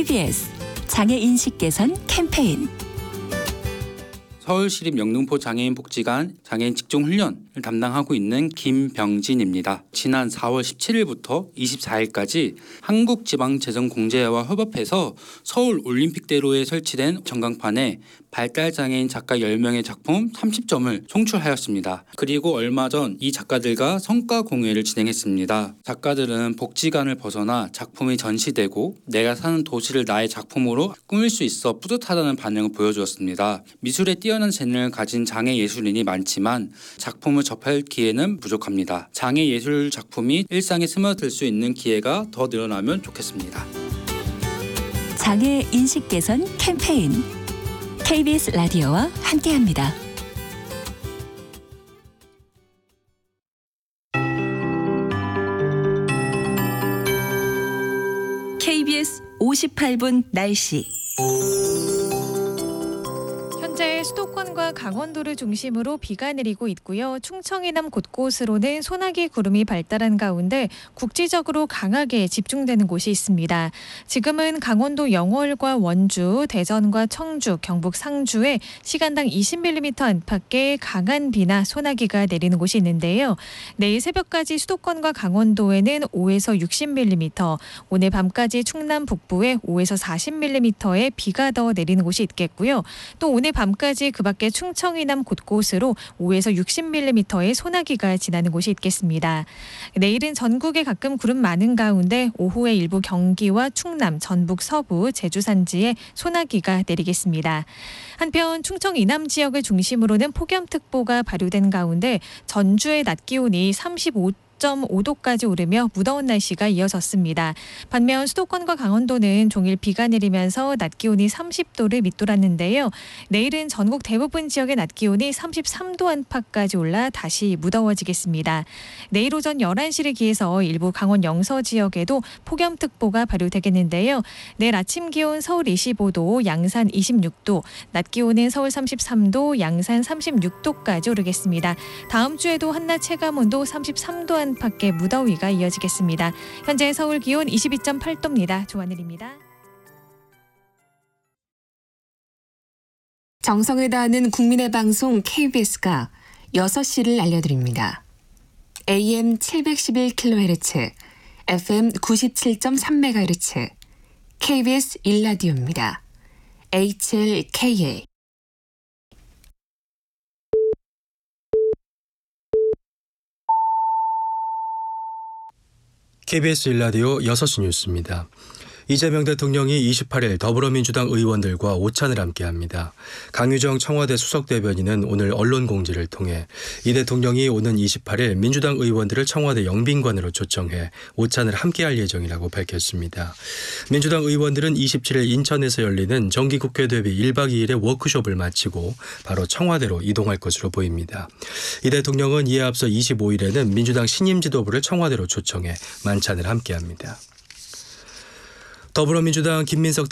KBS 장애인식 개선 캠페인. 서울시립 영등포 장애인 복지관 장애인 직종 훈련을 담당하고 있는 김병진입니다. 지난 4월 17일부터 24일까지 한국지방재정공제회와 협업해서 서울 올림픽대로에 설치된 전광판에 발달장애인 작가 10명의 작품 30점을 송출하였습니다. 그리고 얼마 전 이 작가들과 성과 공유회를 진행했습니다. 작가들은 복지관을 벗어나 작품이 전시되고 내가 사는 도시를 나의 작품으로 꾸밀 수 있어 뿌듯하다는 반응을 보여주었습니다. 미술에 뛰어난 재능을 가진 장애 예술인이 많지만 작품을 접할 기회는 부족합니다. 장애 예술 작품이 일상에 스며들 수 있는 기회가 더 늘어나면 좋겠습니다. 장애 인식 개선 캠페인. KBS 라디오와 함께합니다. KBS 58분 날씨. 현재 수도권과 강원도를 중심으로 비가 내리고 있고요. 충청 이남 곳곳으로는 소나기 구름이 발달한 가운데 국지적으로 강하게 집중되는 곳이 있습니다. 지금은 강원도 영월과 원주, 대전과 청주, 경북 상주에 시간당 20mm 안팎의 강한 비나 소나기가 내리는 곳이 있는데요. 내일 새벽까지 수도권과 강원도에는 5에서 60mm, 오늘 밤까지 충남 북부에 5에서 40mm의 비가 더 내리는 곳이 있겠고요. 또 오늘 밤까지 그 밖에 충청 이남 곳곳으로 5에서 60mm의 소나기가 지나는 곳이 있겠습니다. 내일은 전국에 가끔 구름 많은 가운데 오후에 일부 경기와 충남, 전북 서부, 제주 산지에 소나기가 내리겠습니다. 한편 충청 이남 지역을 중심으로는 폭염특보가 발효된 가운데 전주의 낮 기온이 35.5도까지 오르며 무더운 날씨가 이어졌습니다. 반면 수도권과 강원도는 종일 비가 내리면서 낮 기온이 30도를 밑돌았는데요. 내일은 전국 대부분 지역의 낮 기온이 33도 안팎까지 올라 다시 무더워지겠습니다. 내일 오전 11시를 기해서 일부 강원 영서 지역에도 폭염특보가 발효되겠는데요. 내일 아침 기온 서울 25도, 양산 26도, 낮 기온은 서울 33도, 양산 36도까지 오르겠습니다. 다음 주에도 한낮 체감온도 33도 밖에 무더위가 이어지겠습니다. 현재 서울 기온 22.8도입니다. 조하늘입니다. 정성을 다하는 국민의 방송 KBS가 6시를 알려드립니다. AM 711kHz, FM 97.3MHz, KBS 1라디오입니다. HLKA. KBS 1라디오 6시 뉴스입니다. 이재명 대통령이 28일 더불어민주당 의원들과 오찬을 함께합니다. 강유정 청와대 수석대변인은 오늘 언론 공지를 통해 이 대통령이 오는 28일 민주당 의원들을 청와대 영빈관으로 초청해 오찬을 함께할 예정이라고 밝혔습니다. 민주당 의원들은 27일 인천에서 열리는 정기국회 대비 1박 2일의 워크숍을 마치고 바로 청와대로 이동할 것으로 보입니다. 이 대통령은 이에 앞서 25일에는 민주당 신임 지도부를 청와대로 초청해 만찬을 함께합니다. 더불어민주당 김민석